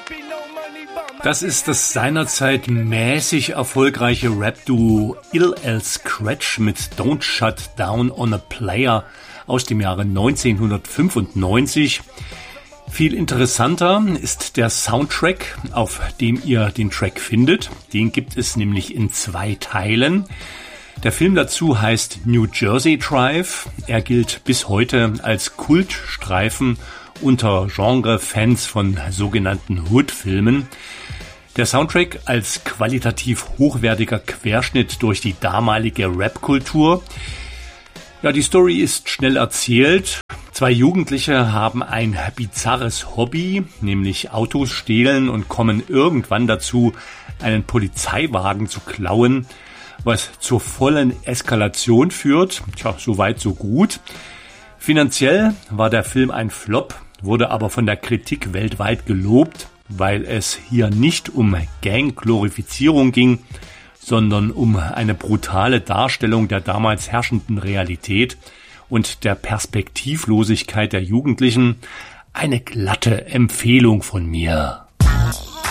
Das ist das seinerzeit mäßig erfolgreiche Rap-Duo LL Scratch mit Don't Shut Down on a Player aus dem Jahre 1995. Viel interessanter ist der Soundtrack, auf dem ihr den Track findet. Den gibt es nämlich in 2 Teilen. Der Film dazu heißt New Jersey Drive. Er gilt bis heute als Kultstreifen unter Genre-Fans von sogenannten Hood-Filmen. Der Soundtrack als qualitativ hochwertiger Querschnitt durch die damalige Rap-Kultur. Ja, die Story ist schnell erzählt. 2 Jugendliche haben ein bizarres Hobby, nämlich Autos stehlen und kommen irgendwann dazu, einen Polizeiwagen zu klauen, was zur vollen Eskalation führt. Tja, so weit, so gut. Finanziell war der Film ein Flop, wurde aber von der Kritik weltweit gelobt, weil es hier nicht um Gang-Glorifizierung ging, sondern um eine brutale Darstellung der damals herrschenden Realität und der Perspektivlosigkeit der Jugendlichen. Eine glatte Empfehlung von mir.